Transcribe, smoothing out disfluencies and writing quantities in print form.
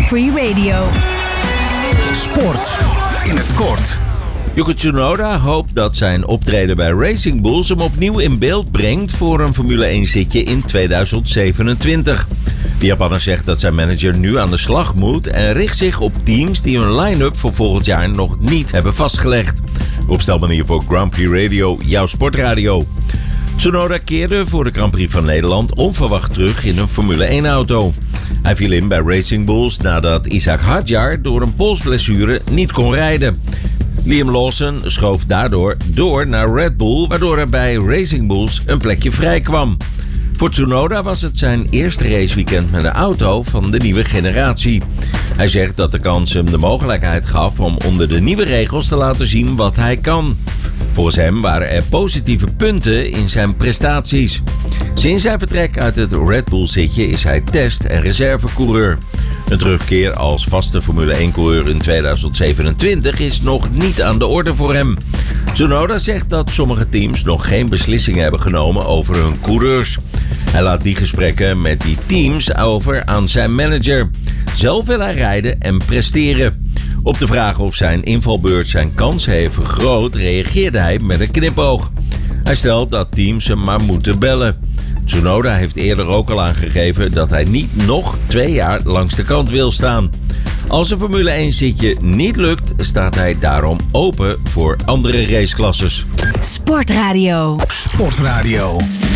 Prix Radio. Sport in het kort. Yuki Tsunoda hoopt dat zijn optreden bij Racing Bulls hem opnieuw in beeld brengt voor een Formule 1 zitje in 2027. De Japaner zegt dat zijn manager nu aan de slag moet en richt zich op teams die hun line-up voor volgend jaar nog niet hebben vastgelegd. Rob Stelman hier voor Grand Prix Radio, jouw sportradio. Tsunoda keerde voor de Grand Prix van Nederland onverwacht terug in een Formule 1-auto. Hij viel in bij Racing Bulls nadat Isaac Hadjar door een polsblessure niet kon rijden. Liam Lawson schoof daardoor door naar Red Bull, waardoor er bij Racing Bulls een plekje vrij kwam. Voor Tsunoda was het zijn eerste raceweekend met een auto van de nieuwe generatie. Hij zegt dat de kans hem de mogelijkheid gaf om onder de nieuwe regels te laten zien wat hij kan. Volgens hem waren er positieve punten in zijn prestaties. Sinds zijn vertrek uit het Red Bull-zitje is hij test- en reservecoureur. Een terugkeer als vaste Formule 1-coureur in 2027 is nog niet aan de orde voor hem. Tsunoda zegt dat sommige teams nog geen beslissingen hebben genomen over hun coureurs. Hij laat die gesprekken met die teams over aan zijn manager. Zelf wil hij rijden en presteren. Op de vraag of zijn invalbeurt zijn kansen heeft vergroot, reageerde hij met een knipoog. Hij stelt dat teams hem maar moeten bellen. Tsunoda heeft eerder ook al aangegeven dat hij niet nog 2 jaar langs de kant wil staan. Als een Formule 1 zitje niet lukt, staat hij daarom open voor andere raceklasses. Sportradio. Sportradio.